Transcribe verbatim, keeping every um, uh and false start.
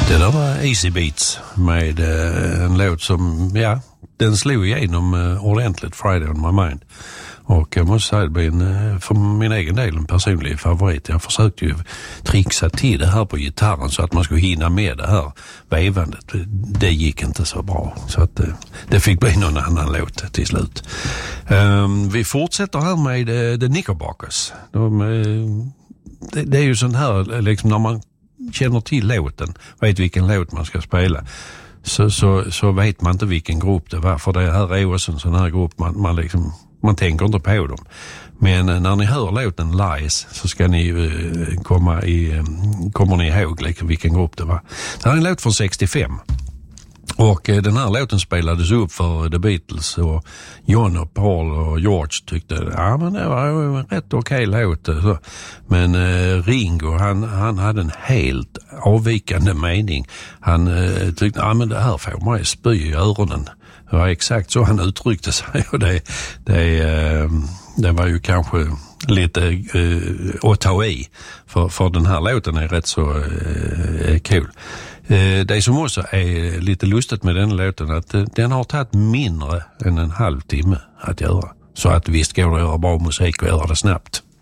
Det där var Easy Beats med eh, en låt som, ja, den slog igenom eh, ordentligt, Friday on my mind. Och jag måste säga att det blir en, för min egen del en personlig favorit. Jag försökte ju trixa till det här på gitarren så att man skulle hinna med det här vevandet. Det gick inte så bra. Så att det, det fick bli någon annan låt till slut. Um, vi fortsätter här med uh, The Knickerbockers. De, uh, det, det är ju sånt här, liksom när man känner till låten, vet vilken låt man ska spela. Så, så, så vet man inte vilken grupp det var. För det här är också en sån här grupp man, man liksom... Man tänker inte på dem. Men när ni hör låten Lies så ska ni uh, komma i, um, kommer ni ihåg liksom, vilken grupp det var. Det här är en låt från sextiofem. Och uh, den här låten spelades upp för The Beatles och John och Paul och George tyckte ja men det var ju en rätt okej låt. Så. Men uh, Ringo han, han hade en helt avvikande mening. Han uh, tyckte ja men det här får man ju spy i öronen. Det var exakt så han uttryckte sig och det, det, det var ju kanske lite uh, att ta i för, för den här låten är rätt så uh, cool. Uh, det som också är lite lustigt med den låten att uh, den har tagit mindre än en halv timme att göra. Så att visst går det att göra bra musik och göra det snabbt.